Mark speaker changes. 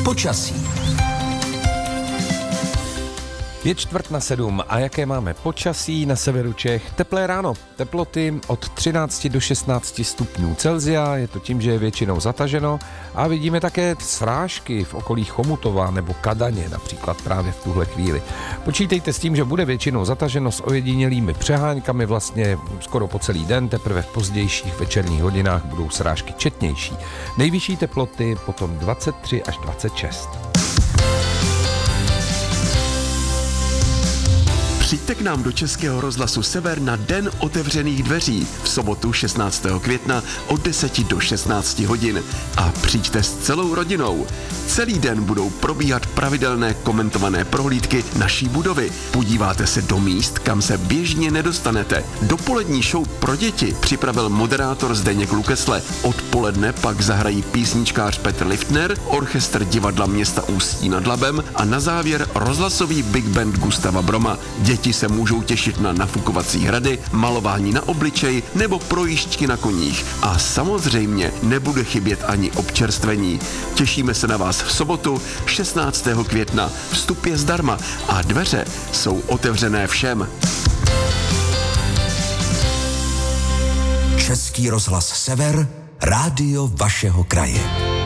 Speaker 1: Počasí.
Speaker 2: Je 6:45 a jaké máme počasí na severu Čech? Teplé ráno, teploty od 13 do 16 stupňů Celsia, je to tím, že je většinou zataženo a vidíme také srážky v okolí Chomutova nebo Kadaně, například právě v tuhle chvíli. Počítejte s tím, že bude většinou zataženo s ojedinělými přeháňkami vlastně skoro po celý den, teprve v pozdějších večerních hodinách budou srážky četnější. Nejvyšší teploty potom 23 až 26.
Speaker 3: Přijďte k nám do Českého rozhlasu Sever na Den otevřených dveří v sobotu 16. května od 10 do 16 hodin a přijďte s celou rodinou. Celý den budou probíhat pravidelné komentované prohlídky naší budovy. Podíváte se do míst, kam se běžně nedostanete. Dopolední show pro děti připravil moderátor Zdeněk Lukesle. Odpoledne pak zahrají písničkář Petr Liftner, orchestr divadla města Ústí nad Labem a na závěr rozhlasový big band Gustava Broma. Děti se můžou těšit na nafukovací hrady, malování na obličej nebo projížďky na koních. A samozřejmě nebude chybět ani občerstvení. Těšíme se na vás v sobotu 16. května. Vstup je zdarma a dveře jsou otevřené všem.
Speaker 1: Český rozhlas Sever, rádio vašeho kraje.